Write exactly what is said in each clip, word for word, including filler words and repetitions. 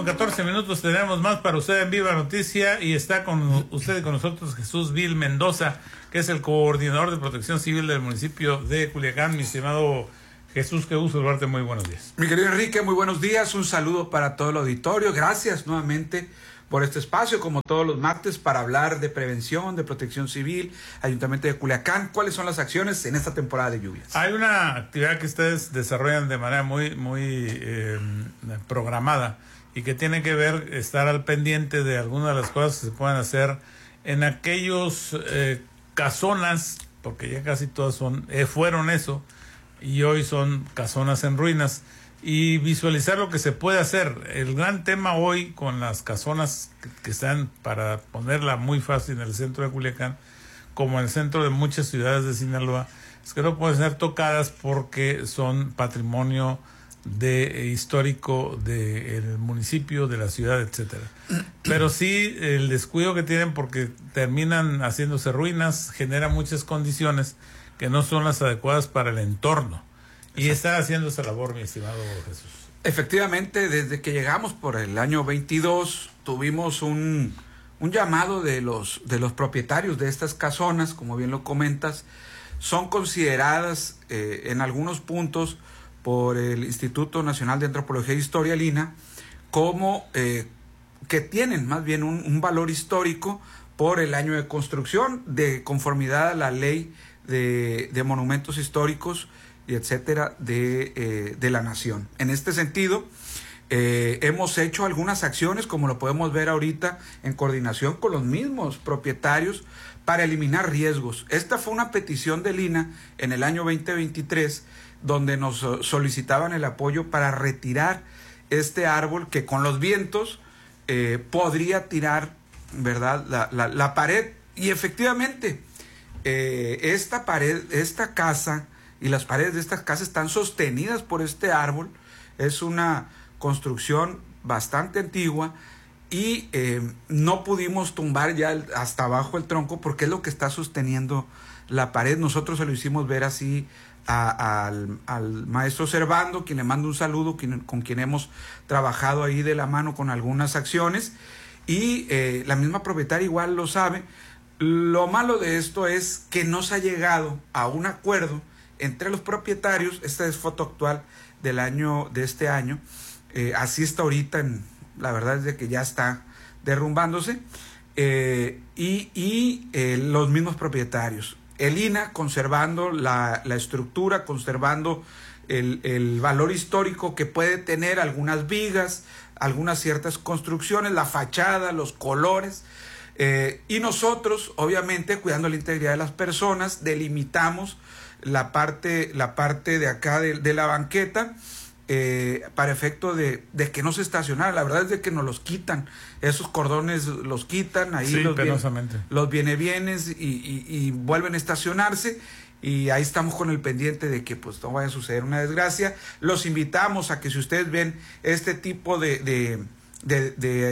catorce minutos, tenemos más para usted en Viva Noticia y está con usted y con nosotros Jesús Vil Mendoza, que es el coordinador de Protección Civil del municipio de Culiacán. Mi estimado Jesús, qué gusto saludarte, muy buenos días. Mi querido Enrique, muy buenos días, un saludo para todo el auditorio, gracias nuevamente por este espacio, como todos los martes, para hablar de prevención, de protección civil, Ayuntamiento de Culiacán. ¿Cuáles son las acciones en esta temporada de lluvias? Hay una actividad que ustedes desarrollan de manera muy, muy eh, programada y que tiene que ver estar al pendiente de algunas de las cosas que se pueden hacer en aquellos eh, casonas, porque ya casi todas son eh, fueron eso, y hoy son casonas en ruinas, y visualizar lo que se puede hacer. El gran tema hoy con las casonas que, que están, para ponerla muy fácil, en el centro de Culiacán, como en el centro de muchas ciudades de Sinaloa, es que no pueden ser tocadas porque son patrimonio de, eh, histórico del municipio, de la ciudad, etcétera. Pero sí el descuido que tienen, porque terminan haciéndose ruinas, genera muchas condiciones que no son las adecuadas para el entorno. Y está haciendo esa labor, mi estimado Jesús. Efectivamente, desde que llegamos por el año veintidós, tuvimos un, un llamado de los, de los propietarios de estas casonas, como bien lo comentas. Son consideradas eh, en algunos puntos por el Instituto Nacional de Antropología e Historia, el I N A, como eh, que tienen más bien un, un valor histórico por el año de construcción, de conformidad a la ley de, de monumentos históricos y etcétera de, eh, de la nación. En este sentido, eh, hemos hecho algunas acciones, como lo podemos ver ahorita, en coordinación con los mismos propietarios, para eliminar riesgos. Esta fue una petición del I N A en el año veinte veintitrés, donde nos solicitaban el apoyo para retirar este árbol que con los vientos eh, podría tirar, ¿verdad?, la, la, la pared. Y efectivamente, eh, esta pared, esta casa y las paredes de estas casas están sostenidas por este árbol. Es una construcción bastante antigua y eh, no pudimos tumbar ya el, hasta abajo el tronco, porque es lo que está sosteniendo la pared. Nosotros se lo hicimos ver así a, a, al, al maestro Servando, quien le mando un saludo, quien, con quien hemos trabajado ahí de la mano con algunas acciones, y eh, la misma propietaria igual lo sabe. Lo malo de esto es que no se ha llegado a un acuerdo entre los propietarios. Esta es foto actual del año, de este año. Eh, así está ahorita, en, la verdad es de que ya está derrumbándose. Eh, y y eh, los mismos propietarios. El I N A conservando la, la estructura, conservando el, el valor histórico que puede tener algunas vigas, algunas ciertas construcciones, la fachada, los colores. Eh, y nosotros, obviamente, cuidando la integridad de las personas, delimitamos la parte, la parte de acá de, de la banqueta, eh, para efecto de, de que no se estacionara. La verdad es de que nos los quitan, esos cordones los quitan, ahí sí, los, penosamente. Viene, los viene bienes y, y, y vuelven a estacionarse, y ahí estamos con el pendiente de que pues no vaya a suceder una desgracia. Los invitamos a que, si ustedes ven este tipo de, de, de,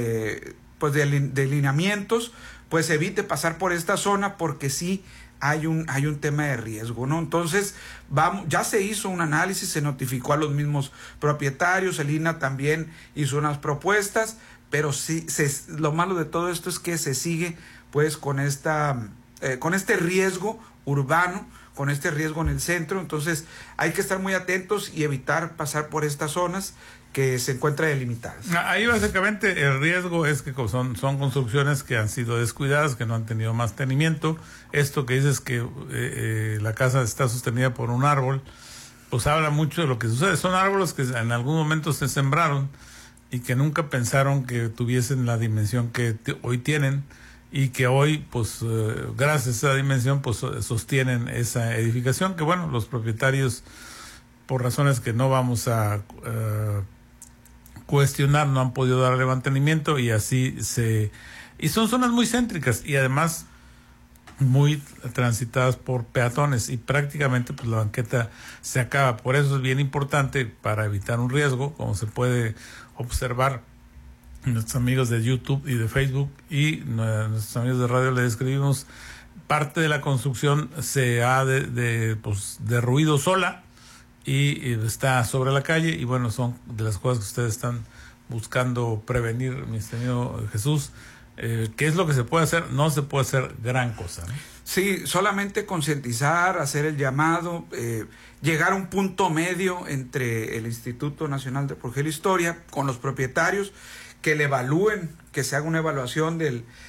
de pues de, de lineamientos, pues evite pasar por esta zona, porque sí hay un hay un tema de riesgo, ¿no? Entonces, vamos, ya se hizo un análisis, se notificó a los mismos propietarios, el I N A también hizo unas propuestas, pero sí, se, lo malo de todo esto es que se sigue pues con esta eh, con este riesgo urbano, con este riesgo en el centro. Entonces hay que estar muy atentos y evitar pasar por estas zonas que se encuentran delimitadas. Ahí básicamente el riesgo es que son, son construcciones que han sido descuidadas, que no han tenido mantenimiento. Esto que dices que eh, eh, la casa está sostenida por un árbol, pues habla mucho de lo que sucede. Son árboles que en algún momento se sembraron y que nunca pensaron que tuviesen la dimensión que t- hoy tienen, y que hoy, pues, eh, gracias a esa dimensión, pues sostienen esa edificación, que bueno, los propietarios, por razones que no vamos a uh, cuestionar, no han podido darle mantenimiento, y así se... Y son zonas muy céntricas y además muy transitadas por peatones, y prácticamente pues la banqueta se acaba. Por eso es bien importante, para evitar un riesgo, como se puede observar nuestros amigos de YouTube y de Facebook, y nuestros amigos de radio, les escribimos, parte de la construcción se ha de, de, pues, derruido sola y, y está sobre la calle, y bueno, son de las cosas que ustedes están buscando prevenir, mi estimado Jesús. Eh, ¿Qué es lo que se puede hacer? No se puede hacer gran cosa, ¿no? Sí, solamente concientizar, hacer el llamado, eh, llegar a un punto medio entre el Instituto Nacional de Antropología e Historia con los propietarios, que le evalúen, que se haga una evaluación del,